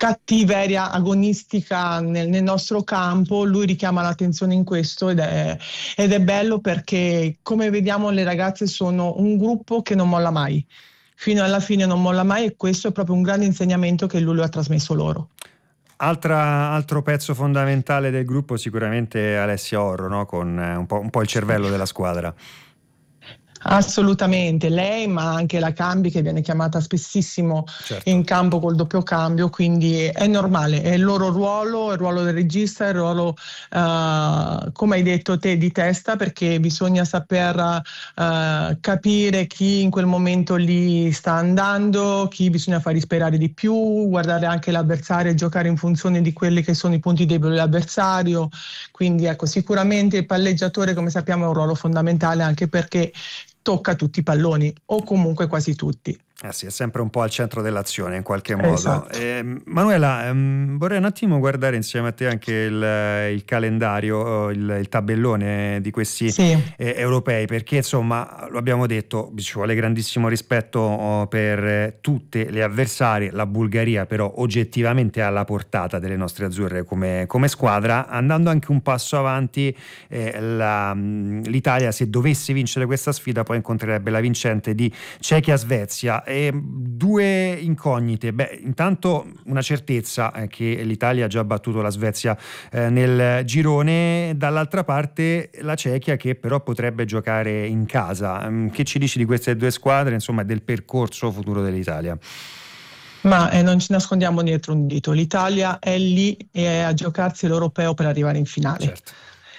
cattiveria agonistica nel nostro campo. Lui richiama l'attenzione in questo ed è bello, perché come vediamo le ragazze sono un gruppo che non molla mai, fino alla fine non molla mai, e questo è proprio un grande insegnamento che lui ha trasmesso loro. Altro pezzo fondamentale del gruppo sicuramente Alessia Orro, no? Con un po' il cervello della squadra. Assolutamente, lei, ma anche la Cambi, che viene chiamata spessissimo Certo. in campo col doppio cambio, quindi è normale, è il loro ruolo, il ruolo del regista, il ruolo, come hai detto te, di testa, perché bisogna saper capire chi in quel momento lì sta andando, chi bisogna far risperare di più, guardare anche l'avversario e giocare in funzione di quelli che sono i punti deboli dell'avversario. Quindi ecco, sicuramente il palleggiatore, come sappiamo, è un ruolo fondamentale, anche perché tocca tutti i palloni, o comunque quasi tutti. Sì, è sempre un po' al centro dell'azione in qualche modo. Esatto. Manuela, vorrei un attimo guardare insieme a te anche il calendario, il tabellone di questi europei, perché insomma, lo abbiamo detto, ci vuole grandissimo rispetto per tutte le avversarie. La Bulgaria però oggettivamente è alla portata delle nostre azzurre come squadra. Andando anche un passo avanti, l'Italia, se dovesse vincere questa sfida, poi incontrerebbe la vincente di Cechia-Svezia. Due incognite. Intanto una certezza che l'Italia ha già battuto la Svezia nel girone, dall'altra parte la Cechia, che però potrebbe giocare in casa. Che ci dici di queste due squadre, insomma, del percorso futuro dell'Italia? Ma non ci nascondiamo dietro un dito, l'Italia è lì e è a giocarsi l'europeo per arrivare in finale. Certo.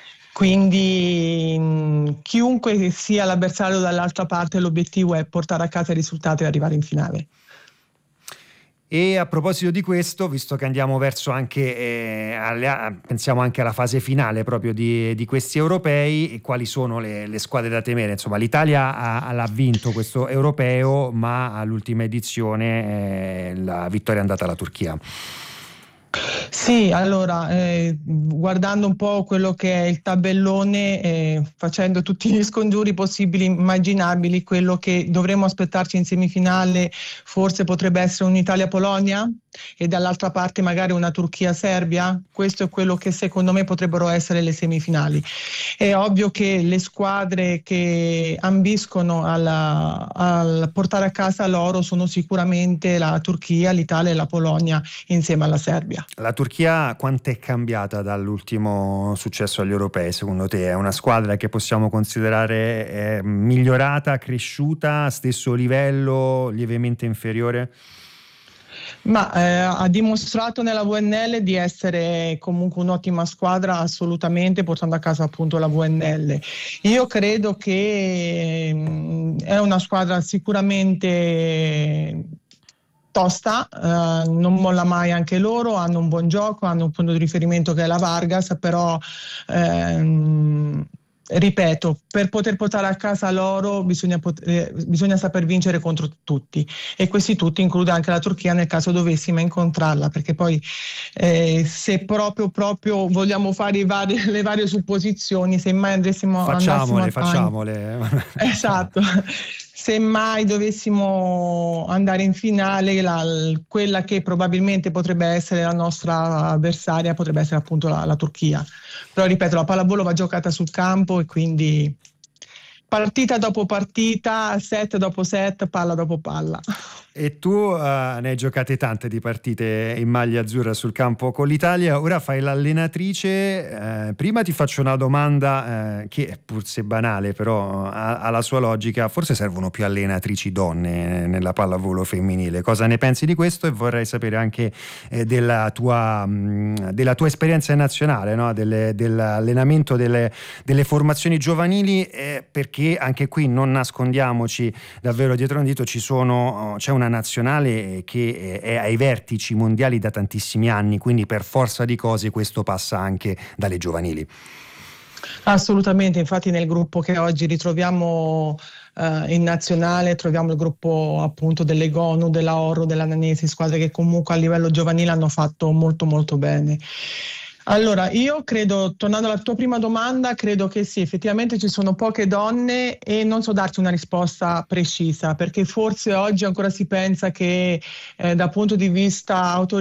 Quindi chiunque sia l'avversario dall'altra parte, l'obiettivo è portare a casa i risultati e arrivare in finale. E a proposito di questo, visto che andiamo verso anche pensiamo anche alla fase finale proprio di questi europei, quali sono le squadre da temere? Insomma, l'Italia ha vinto questo europeo, ma all'ultima edizione la vittoria è andata alla Turchia. Sì, allora, guardando un po' quello che è il tabellone, facendo tutti gli scongiuri possibili, immaginabili, quello che dovremmo aspettarci in semifinale forse potrebbe essere un'Italia-Polonia, e dall'altra parte magari una Turchia-Serbia. Questo è quello che secondo me potrebbero essere le semifinali. È ovvio che le squadre che ambiscono al portare a casa l'oro sono sicuramente la Turchia, l'Italia e la Polonia, insieme alla Serbia. La Turchia quanto è cambiata dall'ultimo successo agli europei, secondo te? È una squadra che possiamo considerare migliorata, cresciuta, stesso livello, lievemente inferiore? Ma ha dimostrato nella VNL di essere comunque un'ottima squadra, assolutamente, portando a casa appunto la VNL. Io credo che è una squadra sicuramente tosta, non molla mai anche loro, hanno un buon gioco, hanno un punto di riferimento che è la Vargas, però ripeto, per poter portare a casa l'oro bisogna saper vincere contro tutti, e questi tutti include anche la Turchia nel caso dovessimo incontrarla, perché poi se proprio vogliamo fare le varie supposizioni, se mai facciamole. Esatto. Se mai dovessimo andare in finale, quella che probabilmente potrebbe essere la nostra avversaria potrebbe essere appunto la Turchia. Però ripeto, la pallavolo va giocata sul campo, e quindi partita dopo partita, set dopo set, palla dopo palla. E tu ne hai giocate tante di partite in maglia azzurra sul campo con l'Italia, ora fai l'allenatrice. Prima ti faccio una domanda che, pur se banale, però ha la sua logica. Forse servono più allenatrici donne nella pallavolo femminile. Cosa ne pensi di questo? E vorrei sapere anche della tua esperienza nazionale, no? Dell'allenamento delle formazioni giovanili, perché anche qui non nascondiamoci davvero dietro un dito, c'è una nazionale che è ai vertici mondiali da tantissimi anni, quindi per forza di cose questo passa anche dalle giovanili. Assolutamente, infatti nel gruppo che oggi ritroviamo in nazionale troviamo il gruppo appunto delle Gonu, della Orro, della Nanesi, squadre che comunque a livello giovanile hanno fatto molto molto bene. Allora, io credo, tornando alla tua prima domanda, credo che sì, effettivamente ci sono poche donne, e non so darti una risposta precisa, perché forse oggi ancora si pensa che dal punto di vista